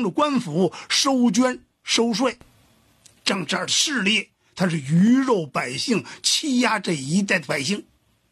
着官府收捐收税，让这儿的势力他是鱼肉百姓，欺压这一带的百姓。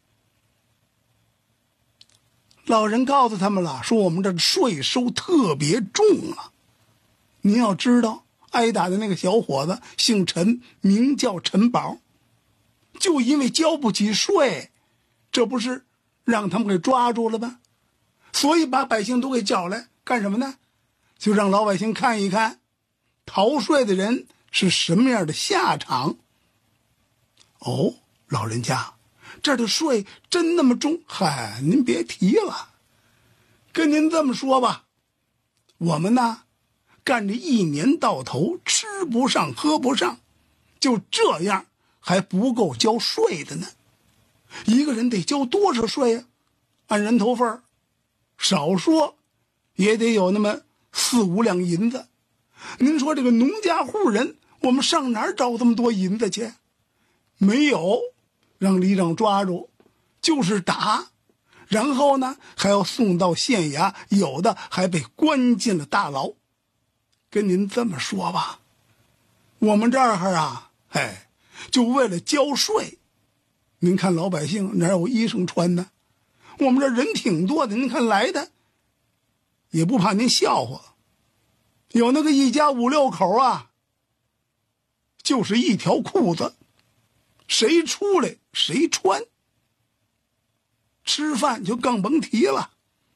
老人告诉他们了，说我们这儿税收特别重啊。您要知道，挨打的那个小伙子姓陈，名叫陈宝，就因为交不起税，这不是让他们给抓住了吗？所以把百姓都给叫来干什么呢？就让老百姓看一看逃税的人是什么样的下场。哦，老人家，这儿的税真那么重？嗨，您别提了。跟您这么说吧，我们呢干这一年到头吃不上喝不上，就这样还不够交税的呢。一个人得交多少税啊？按人头份少说也得有那么4、5两银子。您说这个农家户人，我们上哪儿找这么多银子去？没有，让里长抓住，就是打，然后呢还要送到县衙，有的还被关进了大牢。跟您这么说吧，我们这儿啊，就为了交税。您看老百姓哪有衣裳穿呢？我们这人挺多的，您看来的也不怕您笑话，有那个一家5、6口啊，就是一条裤子，谁出来谁穿，吃饭就更甭提了。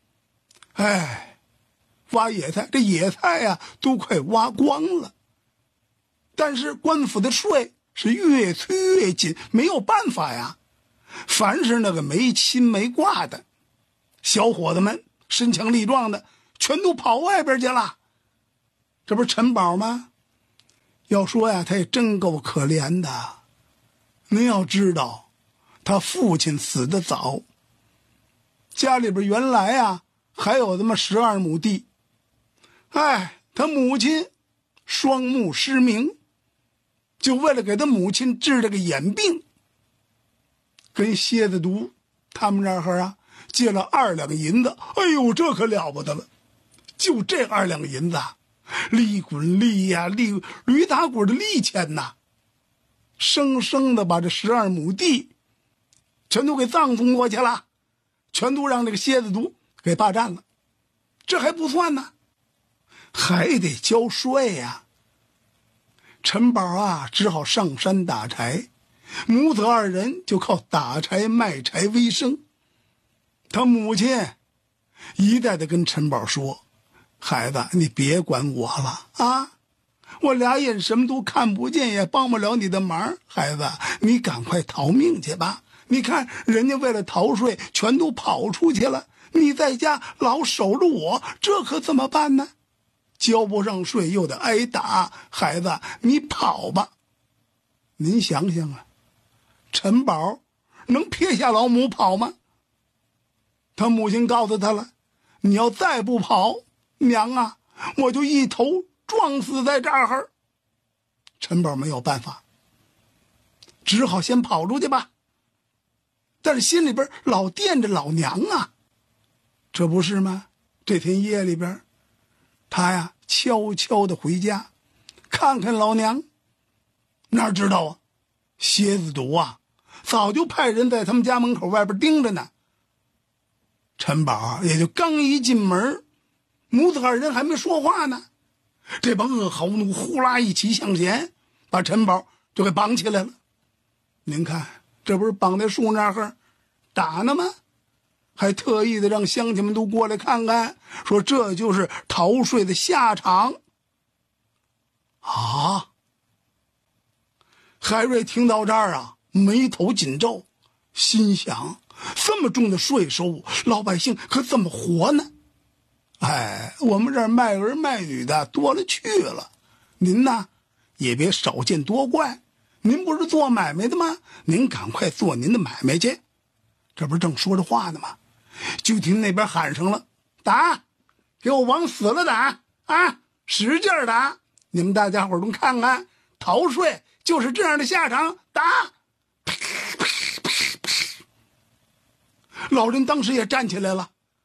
挖野菜，这野菜啊都快挖光了，但是官府的税是越催越紧，没有办法呀。凡是那个没亲没挂的小伙子们，身强力壮的，全都跑外边去了。这不是陈宝吗？要说呀，他也真够可怜的。您要知道，他父亲死得早，家里边原来啊还有这么12亩地。他母亲双目失明，就为了给他母亲治这个眼病，跟蝎子毒他们那儿啊借了2两银子。这可了不得了，就这2两银子，利滚利呀，驴打滚的利钱呐，生生的把这12亩地全都给葬送过去了，全都让这个蝎子毒给霸占了。这还不算呢，还得交税呀。陈宝啊只好上山打柴，母子2人就靠打柴卖柴为生。他母亲一再的跟陈宝说，孩子，你别管我了啊，我俩眼什么都看不见，也帮不了你的忙，孩子你赶快逃命去吧。你看人家为了逃税全都跑出去了，你在家老守着我，这可怎么办呢？交不上税又得挨打，孩子你跑吧。您想想啊，陈宝能撇下老母跑吗？他母亲告诉他了，你要再不跑，娘啊，我就一头撞死在这儿。陈宝没有办法，只好先跑出去吧，但是心里边老惦着老娘啊，这不是吗？这天夜里边，他呀悄悄的回家看看老娘，哪知道啊，蝎子毒啊早就派人在他们家门口外边盯着呢。陈宝也就刚一进门，母子2人还没说话呢，这帮恶豪奴呼啦一起向前，把陈宝就给绑起来了。您看，这不是绑在树那儿打呢吗？还特意的让乡亲们都过来看看，说这就是逃税的下场啊。海瑞听到这儿啊，眉头紧皱，心想，这么重的税收，老百姓可怎么活呢？我们这儿卖儿卖女的多了去了，您呢也别少见多怪，您不是做买卖的吗？您赶快做您的买卖去。这不是正说着话呢吗？就听那边喊上了，打，给我往死了打啊，使劲打，你们大家伙都看看，逃税就是这样的下场，打。老人当时也站起来了，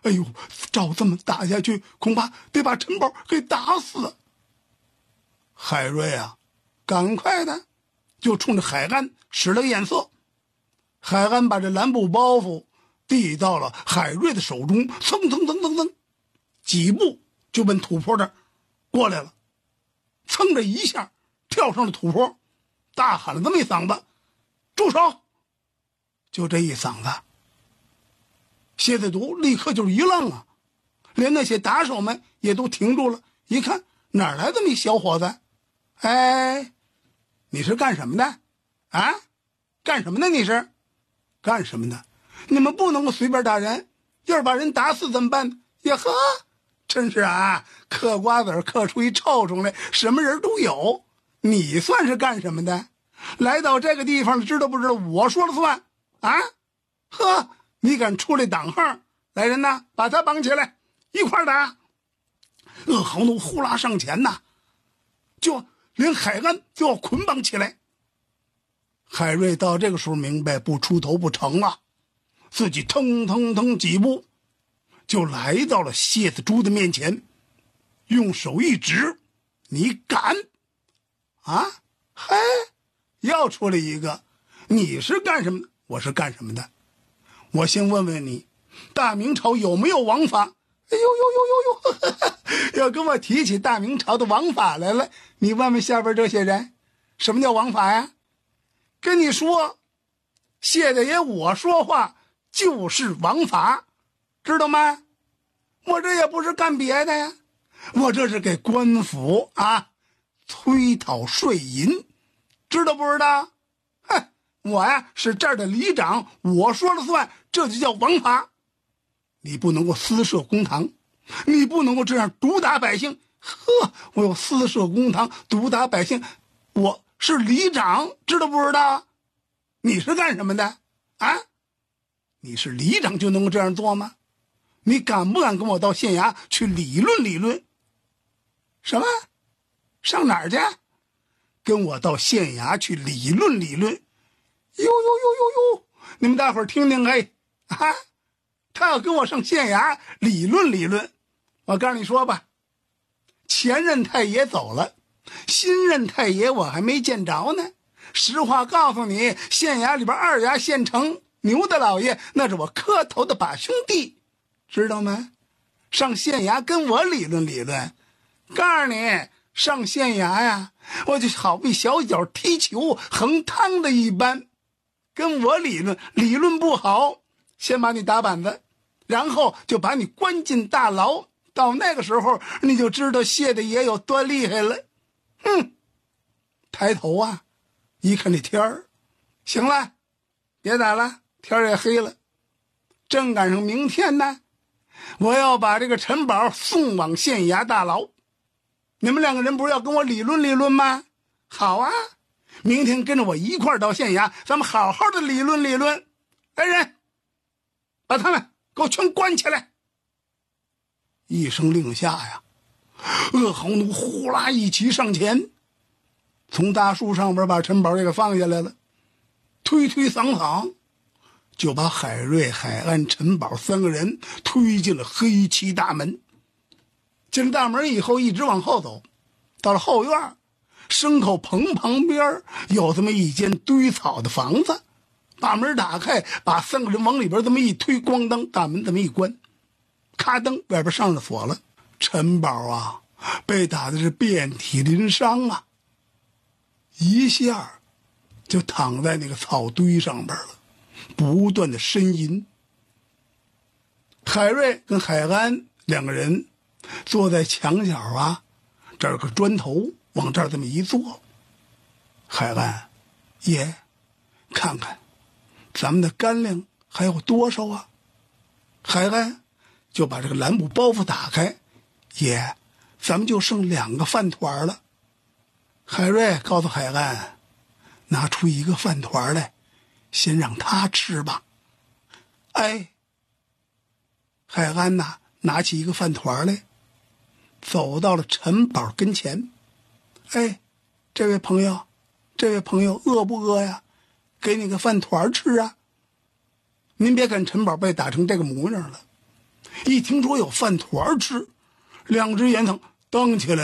哎呦，照这么打下去，恐怕得把陈宝给打死。海瑞啊，赶快的就冲着海安使了个眼色。海安把这蓝布包袱递到了海瑞的手中，蹭蹭蹭蹭蹭，几步就奔土坡这儿过来了，蹭着一下跳上了土坡，大喊了这么一嗓子：“住手！”就这一嗓子，谢子独立刻就一愣啊，连那些打手们也都停住了，一看哪来这么一小伙子？哎，你是干什么的啊？干什么的？你是干什么的？你们不能够随便打人，要是把人打死怎么办？呀呵，真是啊，嗑瓜子嗑出一臭虫来，什么人都有。你算是干什么的？来到这个地方，知道不知道我说了算啊？呵，你敢出来挡号？来人呐，把他绑起来，一块打！鄂豪奴呼啦上前呐，就连海安就要捆绑起来。海瑞到这个时候明白不出头不成啊，自己腾腾腾几步就来到了谢子珠的面前，用手一指：“你敢啊？嘿，又出来一个，你是干什么的？我是干什么的？我先问问你，大明朝有没有王法？”哎呦呦呦呦呦，要跟我提起大明朝的王法来了，你问问下边这些人，什么叫王法呀？跟你说，谢大爷，我说话就是王法，知道吗？我这也不是干别的呀，我这是给官府啊催讨税银，知道不知道？哼，我呀是这儿的里长，我说了算，这就叫王法。你不能够私设公堂，你不能够这样毒打百姓。呵，我有私设公堂毒打百姓，我是里长，知道不知道？你是干什么的啊？你是里长就能够这样做吗？你敢不敢跟我到县衙去理论理论？什么？上哪儿去？跟我到县衙去理论理论。呦呦呦呦呦，你们大伙儿听听，哎啊，他要跟我上县衙理论理论。我告诉你说吧，前任太爷走了，新任太爷我还没见着呢。实话告诉你，县衙里边二衙县城牛大老爷那是我磕头的把兄弟，知道吗？上县衙跟我理论理论。告诉你，上县衙呀，我就好比小脚踢球横趟的一般，跟我理论理论不好，先把你打板子，然后就把你关进大牢。到那个时候你就知道谢大爷有多厉害了。哼，抬头啊，一看这天儿，行了，别打了，天儿也黑了，正赶上明天呢，我要把这个陈宝送往县衙大牢。你们两个人不是要跟我理论理论吗？好啊，明天跟着我一块儿到县衙，咱们好好的理论理论。来人，把他们给我全关起来。一声令下呀，鄂豪奴呼啦一骑上前，从大树上边把陈宝这个放下来了，推推搡搡，就把海瑞、海安、陈宝三个人推进了黑漆大门。进了大门以后，一直往后走，到了后院，牲口棚旁边有这么一间堆草的房子，把门打开，把三个人往里边这么一推，咣当，大门这么一关，咔噔，外边上了锁了。陈宝啊，被打的是遍体鳞伤啊，一下就躺在那个草堆上边了，不断的呻吟。海瑞跟海安两个人坐在墙角啊，这儿有个砖头，往这儿这么一坐。海安爷，看看咱们的干粮还有多少啊？海安就把这个蓝布包袱打开，爷，咱们就剩2个饭团了。海瑞告诉海安，拿出1个饭团来，先让他吃吧。哎，海安呐，拿起1个饭团来，走到了陈宝跟前。哎，这位朋友，饿不饿呀？给你个饭团吃啊。您别看陈宝被打成这个模样了， 一听说有饭团吃，两只烟囱蹬起来